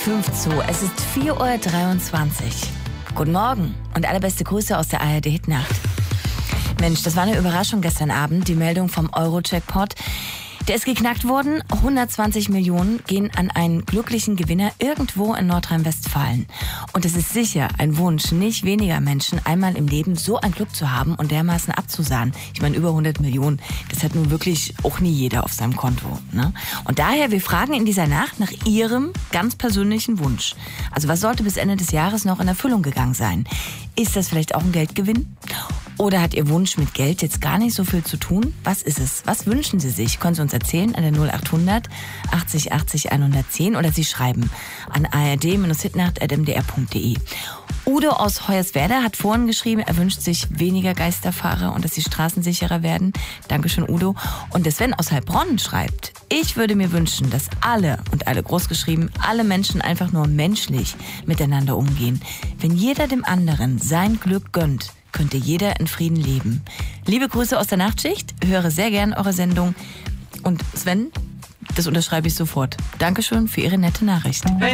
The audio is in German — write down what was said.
5 zu, es ist 4:23 Uhr. Guten Morgen und allerbeste Grüße aus der ARD Hitnacht. Mensch, das war eine Überraschung gestern Abend, die Meldung vom Euro-Jackpot. Der ist geknackt worden, 120 Millionen gehen an einen glücklichen Gewinner irgendwo in Nordrhein-Westfalen. Und es ist sicher ein Wunsch nicht weniger Menschen, einmal im Leben so ein Glück zu haben und dermaßen abzusahnen. Ich meine, über 100 Millionen, das hat nun wirklich auch nie jeder auf seinem Konto, ne? Und daher, wir fragen in dieser Nacht nach Ihrem ganz persönlichen Wunsch. Also was sollte bis Ende des Jahres noch in Erfüllung gegangen sein? Ist das vielleicht auch ein Geldgewinn? Oder hat Ihr Wunsch mit Geld jetzt gar nicht so viel zu tun? Was ist es? Was wünschen Sie sich? Können Sie uns erzählen an der 0800 80 80 110 oder Sie schreiben an ard-hitnacht@mdr.de. Udo aus Hoyerswerda hat vorhin geschrieben, er wünscht sich weniger Geisterfahrer und dass die Straßen sicherer werden. Dankeschön, Udo. Und der Sven aus Heilbronn schreibt, ich würde mir wünschen, dass alle, und alle großgeschrieben, alle Menschen einfach nur menschlich miteinander umgehen. Wenn jeder dem anderen sein Glück gönnt, könnte jeder in Frieden leben. Liebe Grüße aus der Nachtschicht, höre sehr gern eure Sendung. Und Sven, das unterschreibe ich sofort. Dankeschön für Ihre nette Nachricht.